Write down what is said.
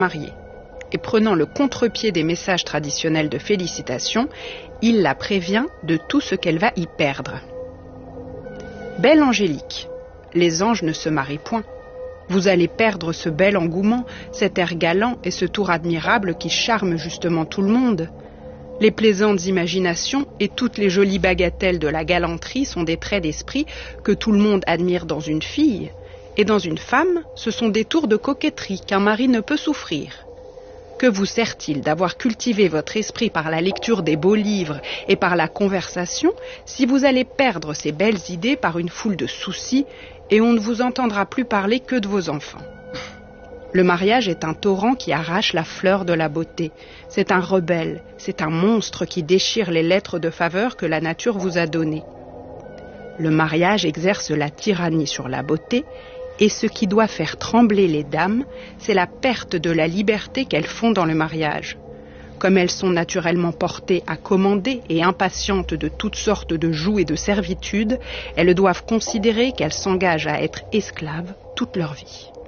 mariée. Et prenant le contre-pied des messages traditionnels de félicitations, il la prévient de tout ce qu'elle va y perdre. Belle Angélique, les anges ne se marient point. Vous allez perdre ce bel engouement, cet air galant et ce tour admirable qui charme justement tout le monde. Les plaisantes imaginations et toutes les jolies bagatelles de la galanterie sont des traits d'esprit que tout le monde admire dans une fille. Et dans une femme, ce sont des tours de coquetterie qu'un mari ne peut souffrir. Que vous sert-il d'avoir cultivé votre esprit par la lecture des beaux livres et par la conversation si vous allez perdre ces belles idées par une foule de soucis et on ne vous entendra plus parler que de vos enfants? Le mariage est un torrent qui arrache la fleur de la beauté. C'est un rebelle, c'est un monstre qui déchire les lettres de faveur que la nature vous a données. Le mariage exerce la tyrannie sur la beauté et ce qui doit faire trembler les dames, c'est la perte de la liberté qu'elles font dans le mariage. Comme elles sont naturellement portées à commander et impatientes de toutes sortes de jougs et de servitudes, elles doivent considérer qu'elles s'engagent à être esclaves toute leur vie.